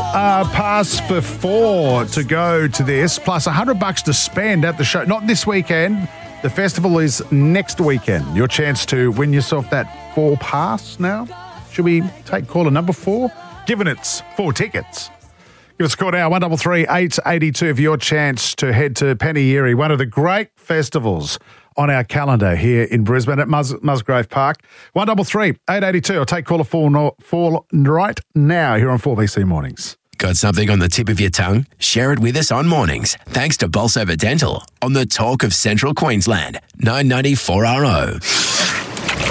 pass for 4 to go to this, plus $100 to spend at the show. Not this weekend. The festival is next weekend. Your chance to win yourself that 4 pass now. Should we take caller number 4? Given it's 4 tickets. Give us a call now, 133 882 for your chance to head to Penieri, one of the great festivals on our calendar here in Brisbane at Musgrave Park. 133 882. I'll take caller 4 right now here on 4BC Mornings. Got something on the tip of your tongue? Share it with us on Mornings. Thanks to Bolsover Dental on the Talk of Central Queensland, 994RO.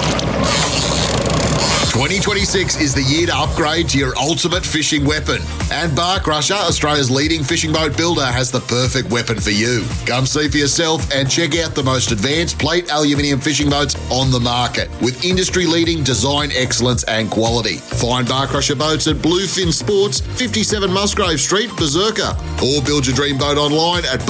2026 is the year to upgrade to your ultimate fishing weapon. And Bar Crusher, Australia's leading fishing boat builder, has the perfect weapon for you. Come see for yourself and check out the most advanced plate aluminium fishing boats on the market with industry-leading design excellence and quality. Find Bar Crusher boats at Bluefin Sports, 57 Musgrave Street, Berserker, or build your dream boat online at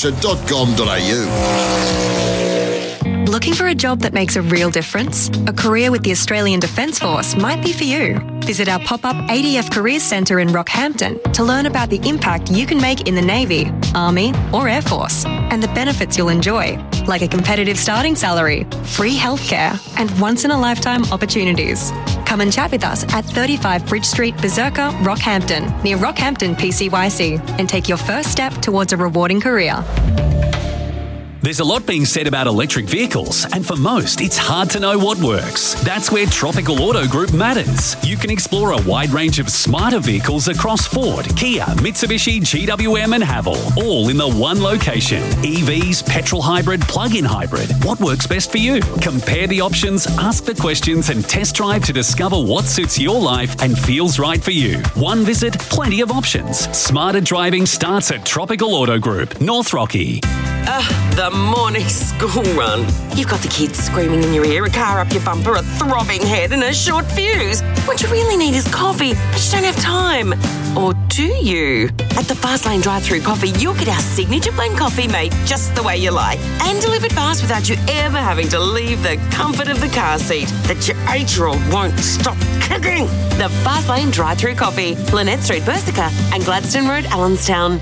barcrusher.com.au. Looking for a job that makes a real difference? A career with the Australian Defence Force might be for you. Visit our pop-up ADF Careers Centre in Rockhampton to learn about the impact you can make in the Navy, Army or Air Force and the benefits you'll enjoy, like a competitive starting salary, free healthcare and once-in-a-lifetime opportunities. Come and chat with us at 35 Bridge Street, Berserker, Rockhampton, near Rockhampton PCYC, and take your first step towards a rewarding career. There's a lot being said about electric vehicles, and for most, it's hard to know what works. That's where Tropical Auto Group matters. You can explore a wide range of smarter vehicles across Ford, Kia, Mitsubishi, GWM and Haval, all in the one location. EVs, petrol hybrid, plug-in hybrid. What works best for you? Compare the options, ask the questions and test drive to discover what suits your life and feels right for you. One visit, plenty of options. Smarter driving starts at Tropical Auto Group, North Rocky. The morning school run. You've got the kids screaming in your ear, a car up your bumper, a throbbing head and a short fuse. What you really need is coffee, but you don't have time. Or do you? At the Fastlane drive-through coffee, you'll get our signature blend coffee made just the way you like and delivered fast without you ever having to leave the comfort of the car seat that your 8-year-old won't stop kicking. The Fastlane drive-through coffee, Lynette Street, Berserker and Gladstone Road, Allenstown.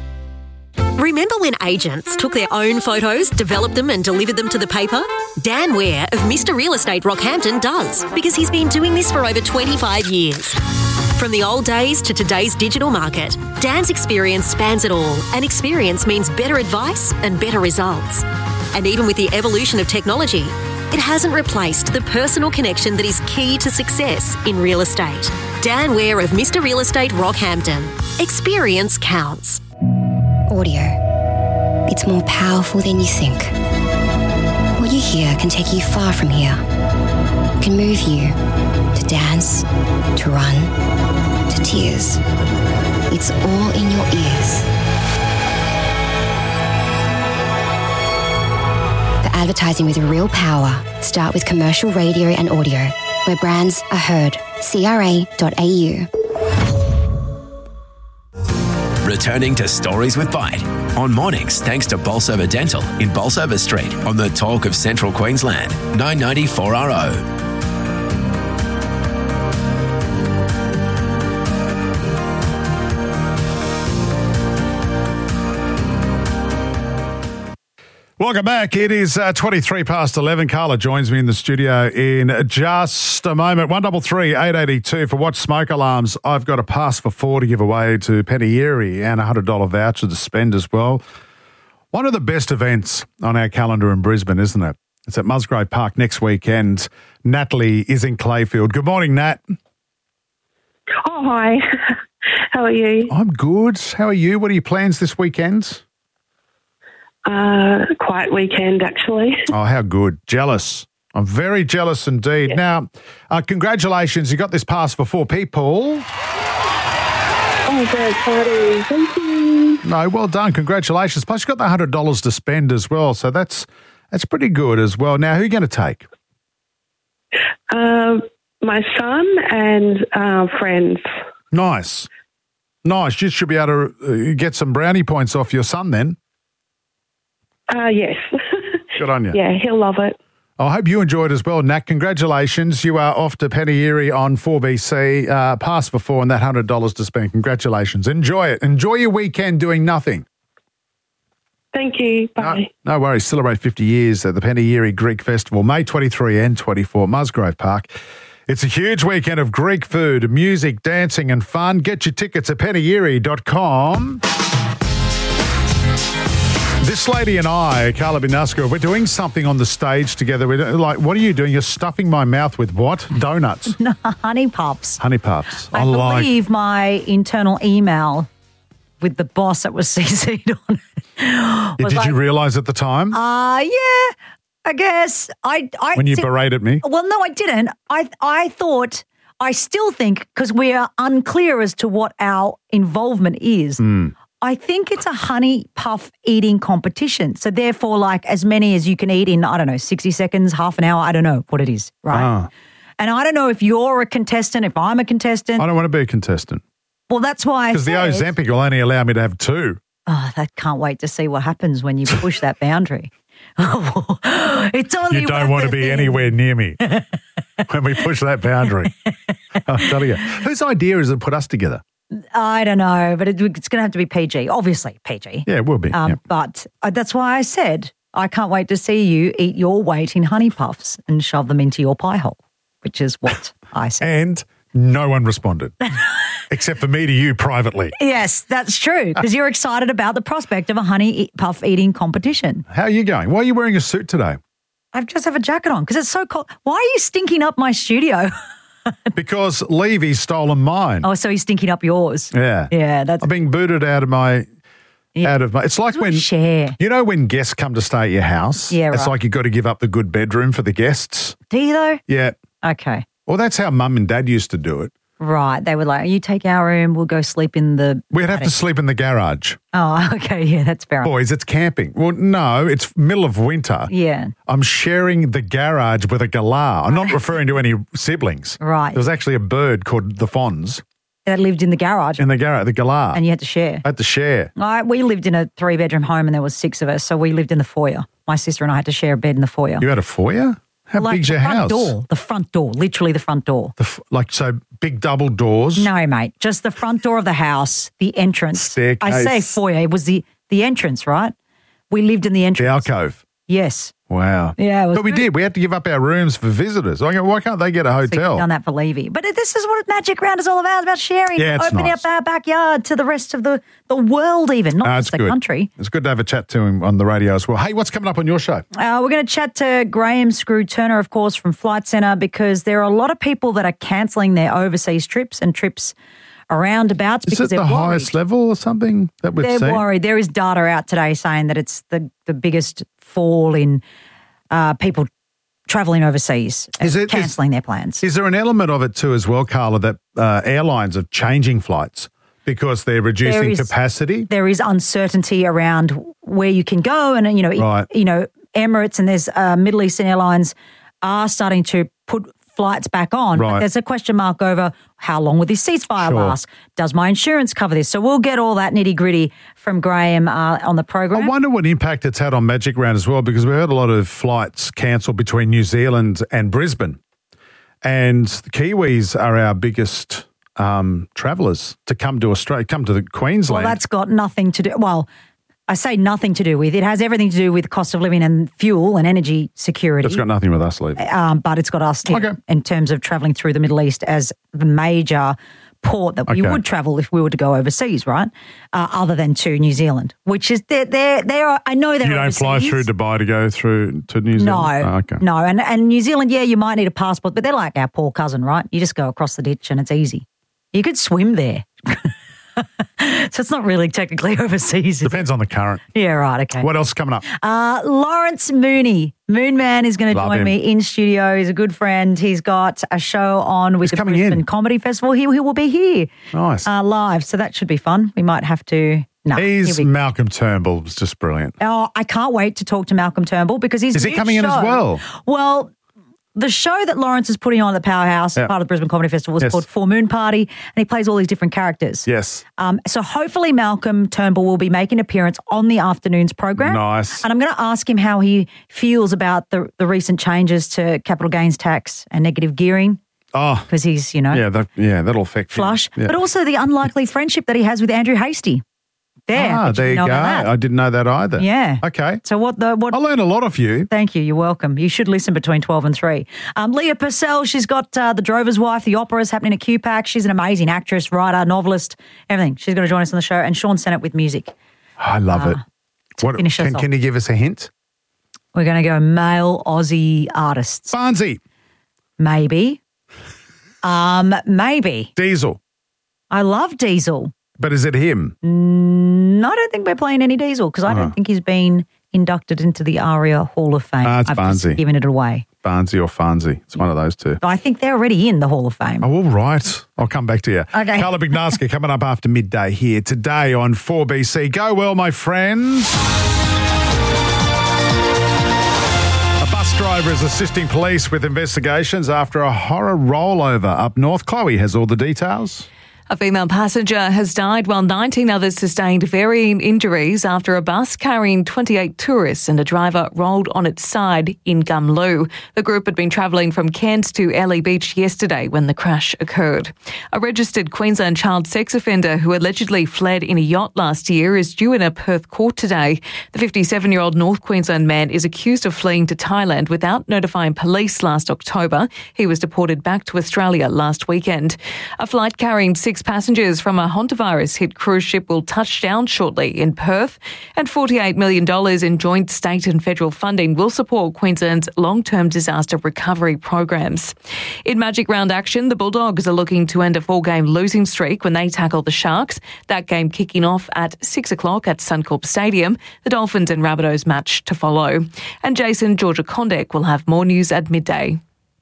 Remember when agents took their own photos, developed them and delivered them to the paper? Dan Ware of Mr. Real Estate Rockhampton does, because he's been doing this for over 25 years. From the old days to today's digital market, Dan's experience spans it all, and experience means better advice and better results. And even with the evolution of technology, it hasn't replaced the personal connection that is key to success in real estate. Dan Ware of Mr. Real Estate Rockhampton. Experience counts. Audio. It's more powerful than you think. What you hear can take you far from here. It can move you to dance, to run, to tears. It's all in your ears. For advertising with real power, start with commercial radio and audio, where brands are heard. CRA.au. Returning to Stories with Bite on Mornings, thanks to Bolsover Dental in Bolsover Street on the Talk of Central Queensland, 994RO. Welcome back. It is 23 past 11. Carla joins me in the studio in just a moment. 133 882 for Watch Smoke Alarms. I've got a pass for 4 to give away to Penieri and a $100 voucher to spend as well. One of the best events on our calendar in Brisbane, isn't it? It's at Musgrave Park next weekend. Natalie is in Clayfield. Good morning, Nat. Oh, hi. How are you? I'm good. How are you? What are your plans this weekend? Quiet weekend, actually. Oh, how good. Jealous. I'm very jealous indeed. Yeah. Now, congratulations. You got this pass for 4 people. Oh, very exciting. Thank you. No, well done. Congratulations. Plus, you got the $100 to spend as well. So that's pretty good as well. Now, who are you going to take? My son and friends. Nice. Nice. You should be able to get some brownie points off your son then. Yes. Good on you. Yeah, he'll love it. I hope you enjoyed as well, Nat. Congratulations. You are off to Penny on 4BC. Pass for 4 and that $100 to spend. Congratulations. Enjoy it. Enjoy your weekend doing nothing. Thank you. Bye. No worries. Celebrate 50 years at the Penny Greek Festival, May 23 and 24, Musgrove Park. It's a huge weekend of Greek food, music, dancing and fun. Get your tickets at pennyeri.com. This lady and I, Carla Binasco, we're doing something on the stage together. We're like, what are you doing? You're stuffing my mouth with what? Donuts? No, honey puffs. Honey puffs. I believe my internal email with the boss that was CC'd on it. Did you realise at the time? Yeah, I guess. When you berated me? Well, no, I didn't. I thought, I still think, because we are unclear as to what our involvement is, I think it's a honey puff eating competition. So therefore, like as many as you can eat in, 60 seconds, half an hour, I don't know what it is, right? And I don't know if you're a contestant, if I'm a contestant. I don't want to be a contestant. Well, that's why because the Ozempic will only allow me to have 2. Oh, I can't wait to see what happens when you push that boundary. It's only you don't want to be anywhere near me when we push that boundary. I'll tell you. Whose idea is it to put us together? I don't know, but it's going to have to be PG. Obviously, PG. Yeah, it will be. But that's why I said I can't wait to see you eat your weight in honey puffs and shove them into your pie hole, which is what I said. And no one responded, except for me to you privately. Yes, that's true, because you're excited about the prospect of a honey puff eating competition. How are you going? Why are you wearing a suit today? I just have a jacket on because it's so cold. Why are you stinking up my studio? Because Levy's stolen mine. Oh, so he's stinking up yours. Yeah. Yeah, that's... I'm being booted out of my... It's like when... Share. You know when guests come to stay at your house? Yeah, right. It's like you've got to give up the good bedroom for the guests. Do you though? Yeah. Okay. Well, that's how Mum and Dad used to do it. Right. They were like, you take our room, we'll go sleep in the... We'd have to sleep in the garage. Oh, okay. Yeah, that's fair enough. Boys, it's camping. Well, no, it's middle of winter. Yeah. I'm sharing the garage with a galah. I'm not referring to any siblings. Right. There was actually a bird called the Fonz. That lived in the garage. In the garage, the galah. And you had to share. I had to share. We lived in a 3-bedroom home and there was 6 of us, so we lived in the foyer. My sister and I had to share a bed in the foyer. You had a foyer? How big's your house? The front door, literally the front door. So big double doors? No, mate, just the front door of the house, the entrance. Staircase. I say foyer, it was the entrance, right? We lived in the entrance. The alcove? Yes. Wow. Yeah, but we did. We had to give up our rooms for visitors. Why can't they get a hotel? We've done that for Levy. But this is what Magic Round is all about. It's about sharing, opening up our backyard to the rest of the world even, not just the country. It's good to have a chat to him on the radio as well. Hey, what's coming up on your show? We're going to chat to Graham Screw Turner, of course, from Flight Centre, because there are a lot of people that are cancelling their overseas trips and trips around abouts because they're worried. Is it the highest level or something that we've seen? They're worried. There is data out today saying that it's the biggest fall in people travelling overseas and cancelling their plans. Is there an element of it too as well, Carla, that airlines are changing flights because they're reducing capacity? There is uncertainty around where you can go, and Emirates and there's Middle Eastern Airlines are starting to put flights back on. Right. But there's a question mark over how long will this ceasefire last? Does my insurance cover this? So we'll get all that nitty-gritty from Graham on the program. I wonder what impact it's had on Magic Round as well, because we heard a lot of flights cancelled between New Zealand and Brisbane. And the Kiwis are our biggest travellers to come to Australia, come to the Queensland. Well, that's got nothing to do... Well, I say nothing to do with. It has everything to do with cost of living and fuel and energy security. It's got nothing with us, Levi. But it's got us in terms of travelling through the Middle East as the major port that we would travel if we were to go overseas, right? Other than to New Zealand, which is they are. I know they're. You don't overseas. fly through Dubai to go through to New Zealand. No. And New Zealand, you might need a passport, but they're like our poor cousin, right? You just go across the ditch and it's easy. You could swim there. So it's not really technically overseas. Depends on the current. Yeah, right, okay. What else is coming up? Lawrence Mooney. Moon Man is going to join me in studio. He's a good friend. He's got a show on with the Brisbane Comedy Festival. He will be here. Nice. Live, so that should be fun. We might have to... No, Malcolm Turnbull was just brilliant. Oh, I can't wait to talk to Malcolm Turnbull because he's... Is he coming in as well? Well... the show that Lawrence is putting on at the Powerhouse, part of the Brisbane Comedy Festival, is called Full Moon Party, and he plays all these different characters. Yes. So hopefully Malcolm Turnbull will be making an appearance on the afternoon's program. Nice. And I'm going to ask him how he feels about the recent changes to capital gains tax and negative gearing. Oh. Because he's, you know. That'll affect flush. him. Yeah. But also the unlikely friendship that he has with Andrew Hastie. There you go. I didn't know that either. Yeah. Okay. So what? I learned a lot of you. Thank you. You're welcome. You should listen between 12 and 3. Leah Purcell, she's got The Drover's Wife, the opera's happening at QPAC. She's an amazing actress, writer, novelist, everything. She's going to join us on the show. And Sean Sennett with music. I love it. Can you give us a hint? We're going to go male Aussie artists. Barnsey. Maybe. Maybe. Diesel. I love Diesel. But is it him? I don't think we're playing any Diesel because I don't think he's been inducted into the ARIA Hall of Fame. It's I've Barnsey. just given it away. Barnsey or Farnsey. It's one of those two. I think they're already in the Hall of Fame. Oh, all right. I'll come back to you. Okay. Carla Bignaska coming up after midday here today on 4BC. Go well, my friends. A bus driver is assisting police with investigations after a horror rollover up north. Chloe has all the details. A female passenger has died while 19 others sustained varying injuries after a bus carrying 28 tourists and a driver rolled on its side in Gumloo. The group had been travelling from Cairns to Airlie Beach yesterday when the crash occurred. A registered Queensland child sex offender who allegedly fled in a yacht last year is due in a Perth court today. The 57-year-old North Queensland man is accused of fleeing to Thailand without notifying police last October. He was deported back to Australia last weekend. A flight carrying 6 passengers from a hantavirus-hit cruise ship will touch down shortly in Perth, and $48 million in joint state and federal funding will support Queensland's long-term disaster recovery programs. In Magic Round action, the Bulldogs are looking to end a 4-game losing streak when they tackle the Sharks. That game kicking off at 6 o'clock at Suncorp Stadium. The Dolphins and Rabbitohs match to follow. And Jason Georgia-Kondek will have more news at midday.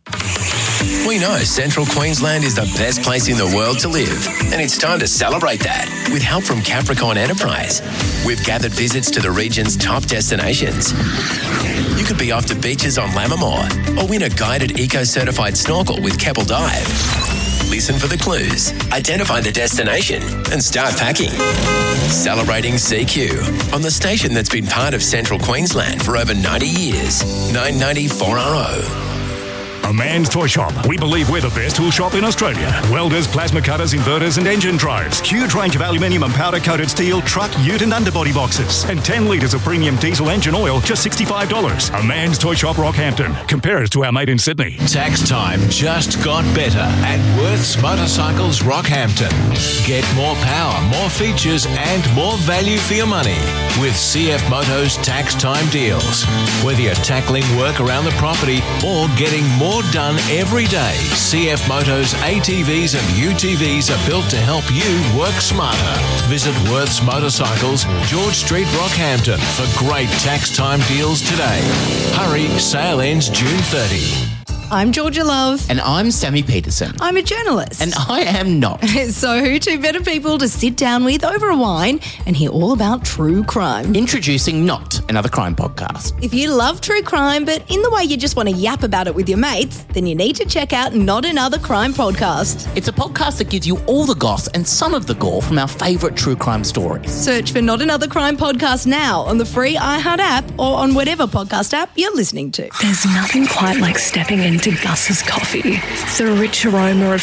We know Central Queensland is the best place in the world to live, and it's time to celebrate that with help from Capricorn Enterprise. We've gathered visits to the region's top destinations. You could be off to beaches on Lammermoor or win a guided eco-certified snorkel with Keppel Dive. Listen for the clues, identify the destination, and start packing. Celebrating CQ on the station that's been part of Central Queensland for over 90 years. 990 4RO. A Man's Toy Shop. We believe we're the best tool shop in Australia. Welders, plasma cutters, inverters and engine drives. Huge range of aluminium and powder-coated steel, truck, ute and underbody boxes. And 10 litres of premium diesel engine oil, just $65. A Man's Toy Shop, Rockhampton. Compare us to our mate in Sydney. Tax time just got better at Worth's Motorcycles Rockhampton. Get more power, more features and more value for your money with CF Motos tax time deals. Whether you're tackling work around the property or getting more done every day, CF Motos ATVs and UTVs are built to help you work smarter. Visit Worth's Motorcycles, George Street, Rockhampton for great tax time deals today. Hurry, sale ends June 30. I'm Georgia Love. And I'm Sammy Peterson. I'm a journalist. And I am not. So who two better people to sit down with over a wine and hear all about true crime? Introducing Not Another Crime Podcast. If you love true crime, but in the way you just want to yap about it with your mates, then you need to check out Not Another Crime Podcast. It's a podcast that gives you all the goss and some of the gore from our favourite true crime stories. Search for Not Another Crime Podcast now on the free iHeart app or on whatever podcast app you're listening to. There's nothing quite like stepping into Gus's coffee. The rich aroma of